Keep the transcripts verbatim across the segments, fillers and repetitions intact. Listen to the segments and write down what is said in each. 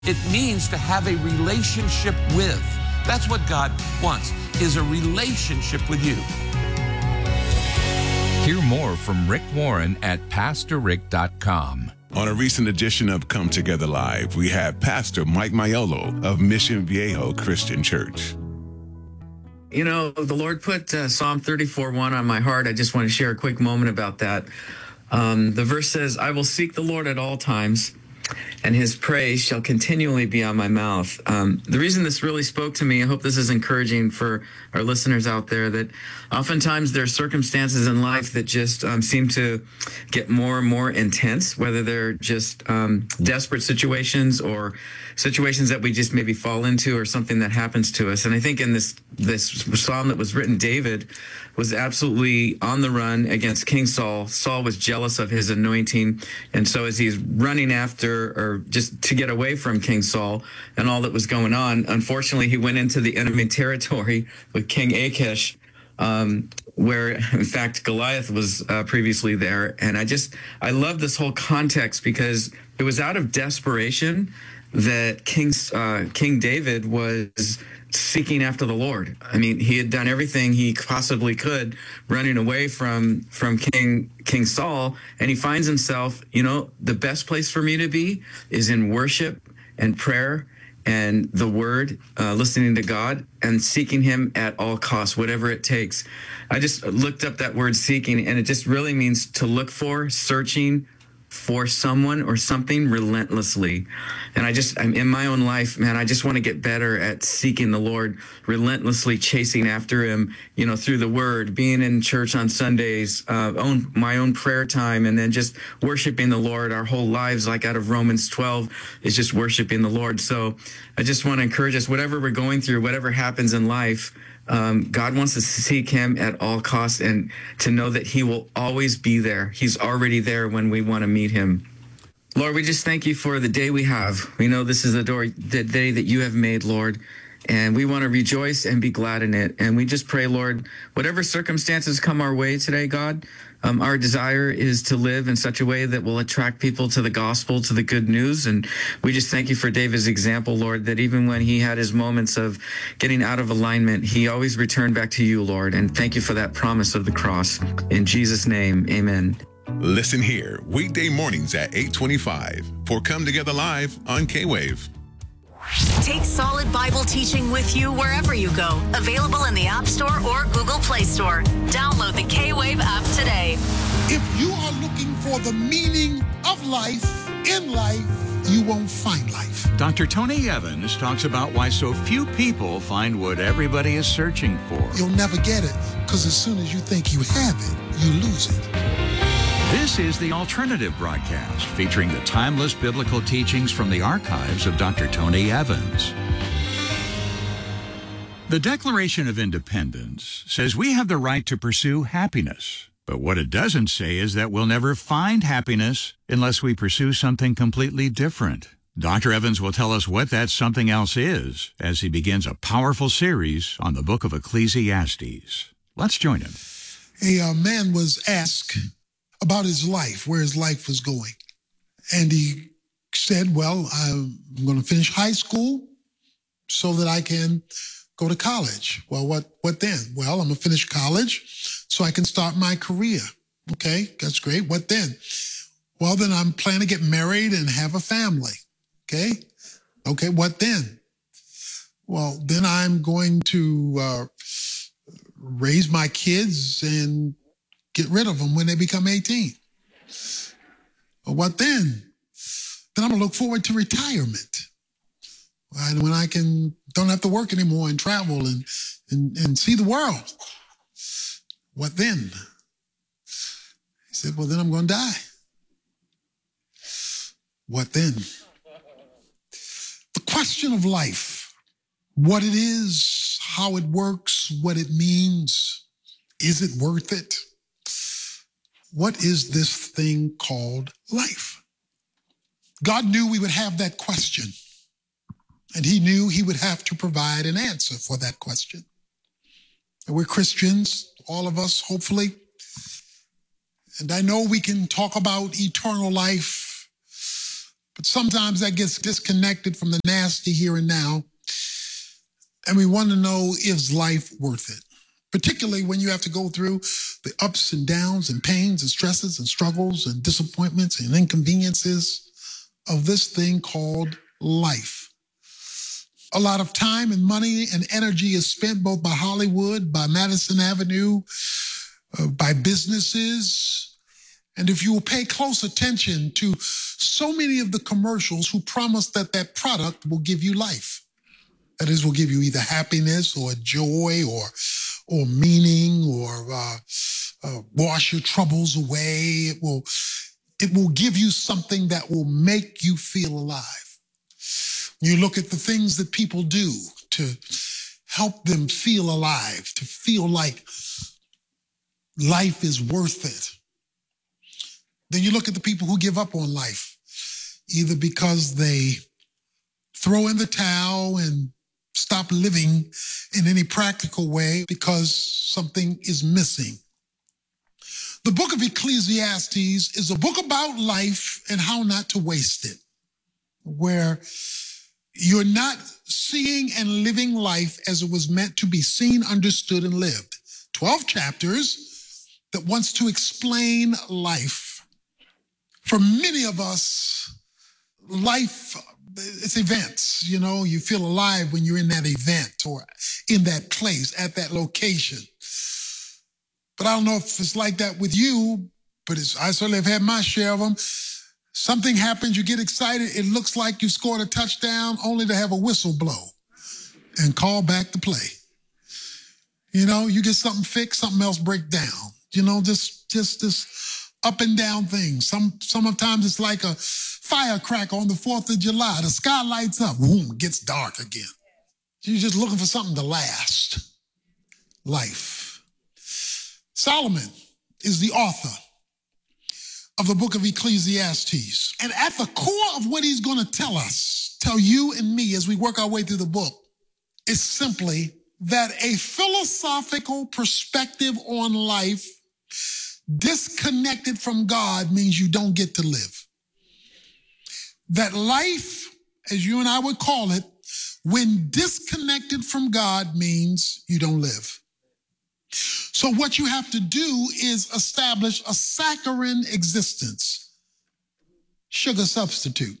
It means to have a relationship with. That's what God wants, is a relationship with you. Hear more from Rick Warren at pastor rick dot com. On a recent edition of Come Together Live, we have Pastor Mike Maiolo of Mission Viejo Christian Church. You know, the Lord put uh, Psalm thirty-four one on my heart. I just want to share a quick moment about that. Um, the verse says, I will seek the Lord at all times, and his praise shall continually be on my mouth. Um, the reason this really spoke to me, I hope this is encouraging for our listeners out there, that oftentimes there are circumstances in life that just um, seem to get more and more intense, whether they're just um, desperate situations or situations that we just maybe fall into or something that happens to us. And I think in this this psalm that was written, David was absolutely on the run against King Saul. Saul was jealous of his anointing. And so as he's running after, or just to get away from King Saul and all that was going on, unfortunately, he went into the enemy territory with King Achish, um, where, in fact, Goliath was uh, previously there. And I just, I love this whole context because it was out of desperation that King, uh, King David was seeking after the Lord. I mean, he had done everything he possibly could running away from from King King Saul, and he finds himself, you know, the best place for me to be is in worship and prayer and the word, uh, listening to God and seeking him at all costs, whatever it takes. I just looked up that word seeking, and it just really means to look for, searching for someone or something relentlessly. And I just, I'm in my own life, man, I just want to get better at seeking the Lord, relentlessly chasing after him, you know, through the word, being in church on Sundays, uh, own my own prayer time, and then just worshiping the Lord. Our whole lives, like out of Romans twelve, is just worshiping the Lord. So I just want to encourage us, whatever we're going through, whatever happens in life, Um, God wants us to seek him at all costs and to know that he will always be there. He's already there when we want to meet him. Lord, we just thank you for the day we have. We know this is the, door, the day that you have made, Lord, and we want to rejoice and be glad in it. And we just pray, Lord, whatever circumstances come our way today, God, Um, our desire is to live in such a way that will attract people to the gospel, to the good news. And we just thank you for David's example, Lord, that even when he had his moments of getting out of alignment, he always returned back to you, Lord. And thank you for that promise of the cross. In Jesus' name, amen. Listen here, weekday mornings at eight twenty-five for Come Together Live on K-Wave. Take solid Bible teaching with you wherever you go. Available in the App Store or Google Play Store. Download the K-Wave app today. If you are looking for the meaning of life, in life, you won't find life. Doctor Tony Evans talks about why so few people find what everybody is searching for. You'll never get it, because as soon as you think you have it, you lose it. This is the Alternative Broadcast, featuring the timeless biblical teachings from the archives of Doctor Tony Evans. The Declaration of Independence says we have the right to pursue happiness. But what it doesn't say is that we'll never find happiness unless we pursue something completely different. Doctor Evans will tell us what that something else is as he begins a powerful series on the book of Ecclesiastes. Let's join him. A uh, man was asked about his life, where his life was going. And he said, well, I'm going to finish high school so that I can go to college. Well, what, what then? Well, I'm going to finish college so I can start my career. Okay, that's great. What then? Well, then I'm planning to get married and have a family. Okay, okay, what then? Well, then I'm going to uh, raise my kids and get rid of them when they become eighteen. Well, what then? Then I'm going to look forward to retirement. And when I can, don't have to work anymore and travel and, and, and see the world. What then? He said, well, then I'm going to die. What then? The question of life, what it is, how it works, what it means, is it worth it? What is this thing called life? God knew we would have that question, and he knew he would have to provide an answer for that question. And we're Christians, all of us, hopefully. And I know we can talk about eternal life, But sometimes that gets disconnected from the nasty here and now. And we want to know, is life worth it? Particularly when you have to go through the ups and downs and pains and stresses and struggles and disappointments and inconveniences of this thing called life. A lot of time and money and energy is spent both by Hollywood, by Madison Avenue, uh, by businesses. And if you will pay close attention to so many of the commercials who promise that that product will give you life. That is, will give you either happiness or joy or or meaning or uh, uh, wash your troubles away. It will, it will give you something that will make you feel alive. You look at the things that people do to help them feel alive, to feel like life is worth it. Then you look at the people who give up on life, either because they throw in the towel and stop living in any practical way because something is missing. The book of Ecclesiastes is a book about life and how not to waste it, where you're not seeing and living life as it was meant to be seen, understood, and lived. twelve chapters that wants to explain life. For many of us, life, it's events, you know, you feel alive when you're in that event or in that place, at that location. But I don't know if it's like that with you, but it's, I certainly have had my share of them. Something happens, you get excited, it looks like you scored a touchdown only to have a whistle blow and call back the play. You know, you get something fixed, something else break down. You know, just, just this up and down things. Some, sometimes it's like a firecracker on the fourth of July. The sky lights up, boom, it gets dark again. You're just looking for something to last. Life. Solomon is the author of the book of Ecclesiastes. And at the core of what he's going to tell us, tell you and me as we work our way through the book, is simply that a philosophical perspective on life disconnected from God means you don't get to live. That life, as you and I would call it, when disconnected from God means you don't live. So what you have to do is establish a saccharine existence, sugar substitute.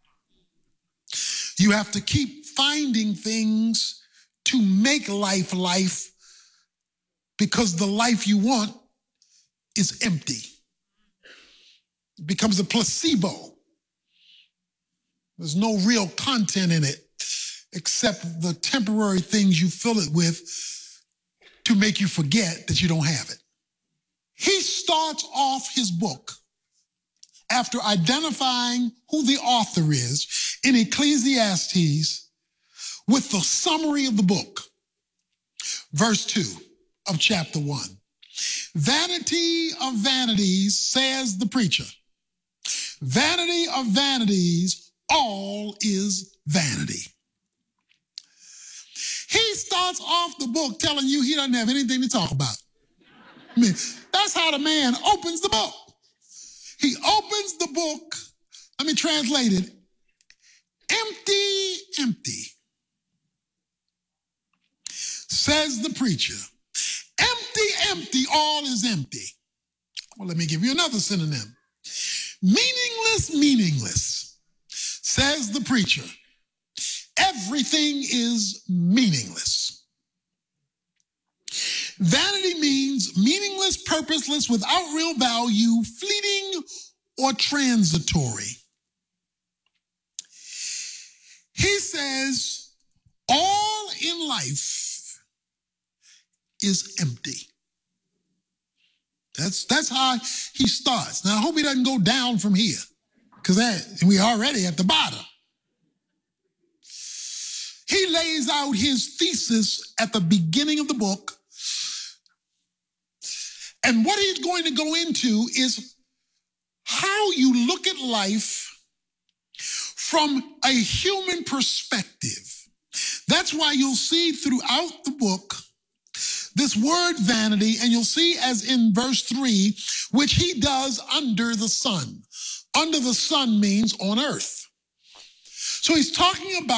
You have to keep finding things to make life life because the life you want is empty. It becomes a placebo. There's no real content in it except the temporary things you fill it with to make you forget that you don't have it. He starts off his book after identifying who the author is in Ecclesiastes with the summary of the book. Verse two of chapter one. Vanity of vanities, says the preacher. Vanity of vanities, all is vanity. He starts off the book telling you he doesn't have anything to talk about. I mean, that's how the man opens the book. He opens the book, let me translate it, empty, empty. Says the preacher, empty, empty, all is empty. Well, let me give you another synonym. Meaningless, meaningless. Says the preacher, everything is meaningless. Vanity means meaningless, purposeless, without real value, fleeting, or transitory. He says, all in life is empty. That's, that's how he starts. Now, I hope he doesn't go down from here, because we're already at the bottom. He lays out his thesis at the beginning of the book. And what he's going to go into is how you look at life from a human perspective. That's why you'll see throughout the book this word vanity, and you'll see as in verse three, which he does under the sun. Under the sun means on earth. So he's talking about